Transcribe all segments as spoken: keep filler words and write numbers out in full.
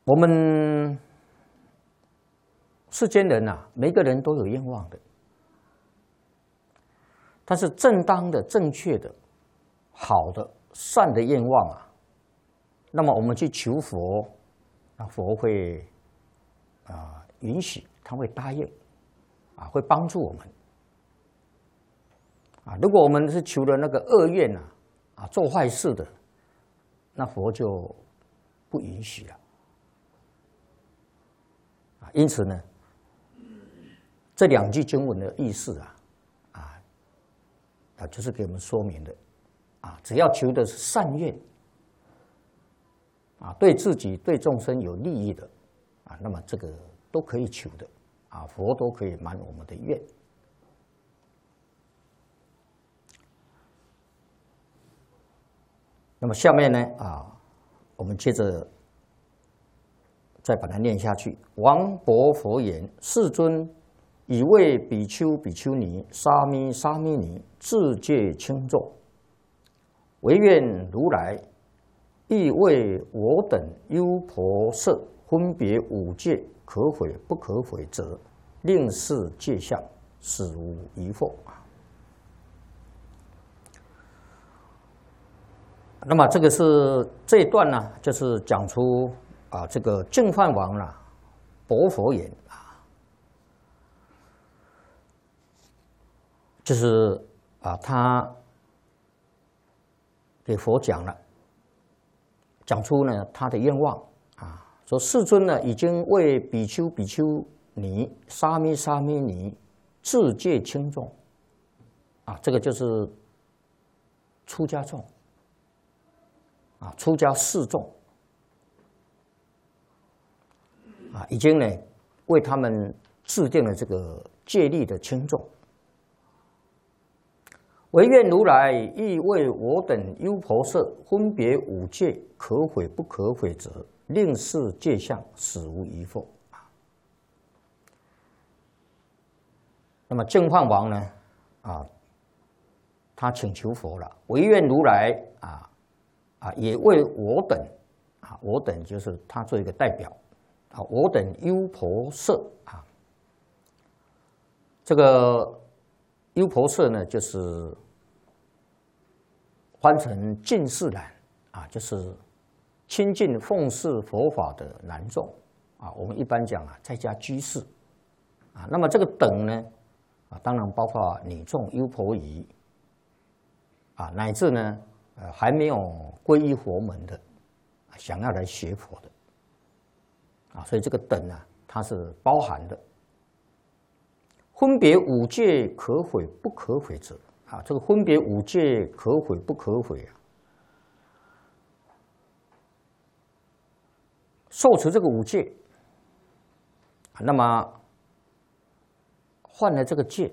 我们世间人啊，每个人都有愿望的，但是正当的、正确的、好的、善的愿望啊，那么我们去求佛，那佛会啊、呃、允许，他会答应，啊，会帮助我们。啊，如果我们是求了那个恶愿啊，啊，做坏事的，那佛就不允许了。啊，因此呢，这两句经文的意思啊，啊，啊，就是给我们说明的，啊，只要求的是善愿，啊，对自己对众生有利益的，啊，那么这个都可以求的，啊，佛都可以满我们的愿。那么下面呢，啊，我们接着再把它念下去。王勃佛言：“世尊，以为比丘、比丘尼、沙弥、沙弥尼自戒轻重，唯愿如来亦为我等优婆塞分别五戒，可毁不可毁者，令示戒相，死无疑惑。”那么这个是这一段呢，就是讲出啊，这个净饭王啊，薄佛言啊，就是啊，他给佛讲了，讲出呢他的愿望啊，说世尊呢已经为比丘、比丘尼、沙弥、沙弥尼自戒轻重啊，这个就是出家众。啊，出家示众啊，已经呢为他们制定了这个戒律的轻重。唯愿如来亦为我等优婆塞分别五戒，可毁不可毁者，令示戒相，死无疑惑。那么净饭王呢，啊，他请求佛了，唯愿如来啊。啊，也为我等，啊，我等就是他做一个代表，啊，我等优婆塞啊，这个优婆塞呢，就是翻成近士男啊，就是亲近奉事佛法的男众啊，我们一般讲啊，在家居士啊，那么这个等呢，啊，当然包括女众优婆夷啊，乃至呢。呃，还没有皈依佛门的，想要来学佛的，啊，所以这个等啊，它是包含的。分别五戒可毁不可毁者，啊，这个分别五戒可毁不可毁啊，受持这个五戒，那么犯了这个戒，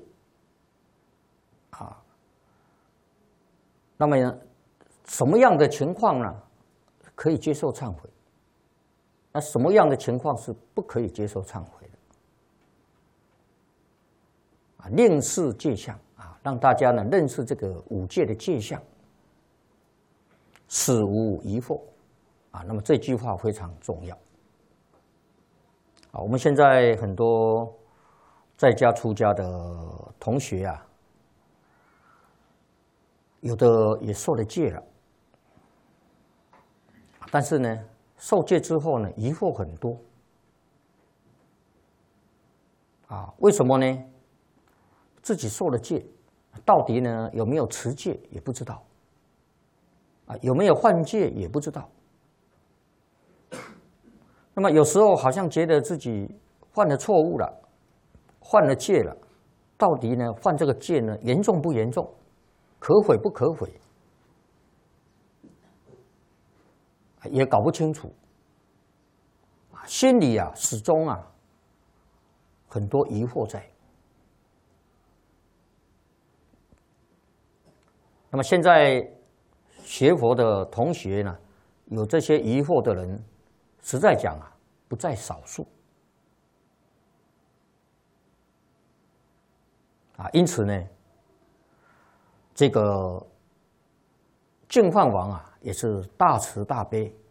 啊，那么呢？什么样的情况呢，可以接受忏悔？那什么样的情况是不可以接受忏悔的？啊，令示戒相啊，让大家呢认识这个五戒的戒相，死无疑惑啊。那么这句话非常重要啊。我们现在很多在家出家的同学啊，有的也受了戒了。但是呢，受戒之后呢，疑惑很多啊。为什么呢？自己受了戒，到底呢有没有持戒也不知道啊，有没有犯戒也不知道。那么有时候好像觉得自己犯了错误了，犯了戒了，到底呢犯这个戒呢严重不严重，可毁不可毁？也搞不清楚，心里啊始终啊很多疑惑在。那么现在学佛的同学呢，有这些疑惑的人，实在讲啊不在少数啊。因此呢，这个净饭王啊也是大慈大悲。